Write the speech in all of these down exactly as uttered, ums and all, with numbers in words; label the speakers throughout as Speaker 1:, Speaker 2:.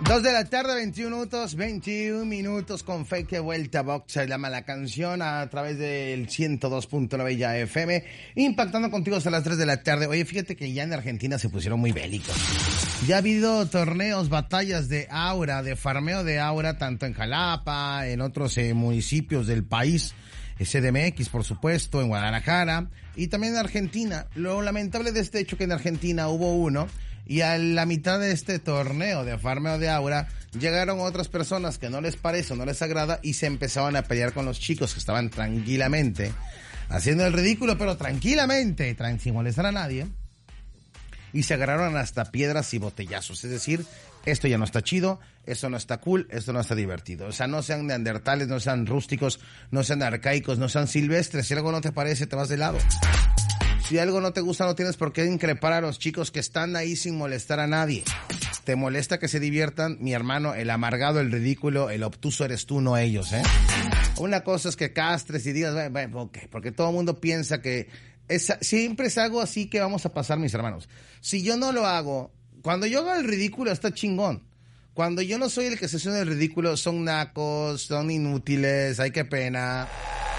Speaker 1: Dos de la tarde, veintiún minutos, veintiún minutos con Fake de Vuelta Box, se llama la canción, a través del ciento dos punto nueve ya F M, impactando contigo hasta las tres de la tarde. Oye, fíjate que ya en Argentina se pusieron muy bélicos. Ya ha habido torneos, batallas de aura, de farmeo de aura, tanto en Jalapa, en otros eh, municipios del país, C D M X, por supuesto, en Guadalajara, y también en Argentina. Lo lamentable de este hecho que en Argentina hubo uno, y a la mitad de este torneo de farmeo de aura, llegaron otras personas que no les parece o no les agrada y se empezaban a pelear con los chicos que estaban tranquilamente haciendo el ridículo, pero tranquilamente, tran- sin molestar a nadie, y se agarraron hasta piedras y botellazos. Es decir, esto ya no está chido, esto no está cool, esto no está divertido. O sea, no sean neandertales, no sean rústicos, no sean arcaicos, no sean silvestres. Si algo no te parece, te vas de lado. Si algo no te gusta, no tienes por qué increpar a los chicos que están ahí sin molestar a nadie. Te molesta que se diviertan, mi hermano, el amargado, el ridículo, el obtuso eres tú, no ellos, ¿eh? Una cosa es que castres y digas, bueno, bueno, ok, porque todo el mundo piensa que es, siempre es algo así que vamos a pasar, mis hermanos. Si yo no lo hago, cuando yo hago el ridículo está chingón. Cuando yo no soy el que se hace el ridículo, son nacos, son inútiles, ay, qué pena.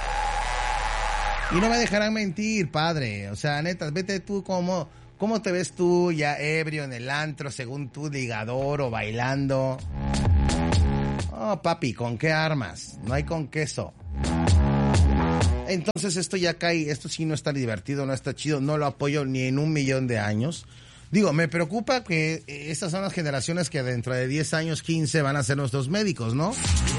Speaker 1: Y no me dejarán mentir, padre. O sea, neta, vete tú como... ¿Cómo te ves tú ya ebrio en el antro, según tú, ligador o bailando? Oh, papi, ¿con qué armas? No hay con queso. Entonces esto ya cae, esto sí no está divertido, no está chido, no lo apoyo ni en un millón de años. Digo, me preocupa que estas son las generaciones que dentro de diez años, quince, van a ser nuestros médicos, ¿no?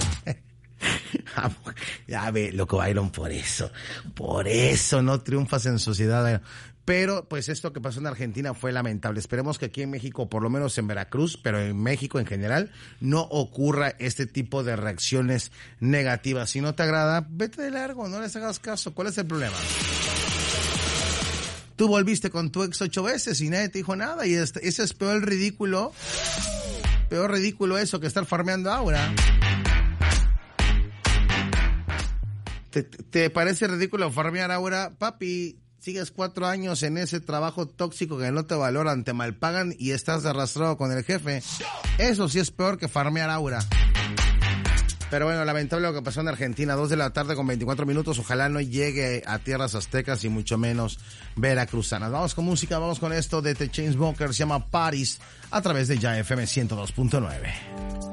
Speaker 1: Ya ve, loco Byron, por eso, por eso no triunfas en sociedad. Pero, pues, esto que pasó en Argentina fue lamentable. Esperemos que aquí en México, por lo menos en Veracruz, pero en México en general, no ocurra este tipo de reacciones negativas. Si no te agrada, vete de largo, no les hagas caso. ¿Cuál es el problema? Tú volviste con tu ex ocho veces y nadie te dijo nada, y este, ese es peor ridículo, peor ridículo eso que estar farmeando aura. ¿Te, te parece ridículo farmear aura? Papi, sigues cuatro años en ese trabajo tóxico que no te valoran, te malpagan y estás arrastrado con el jefe. Eso sí es peor que farmear aura. Pero bueno, lamentable lo que pasó en Argentina. Dos de la tarde con veinticuatro minutos. Ojalá no llegue a tierras aztecas y mucho menos veracruzanas. Vamos con música, vamos con esto de The Chainsmokers. Se llama Paris a través de ya F M ciento dos punto nueve.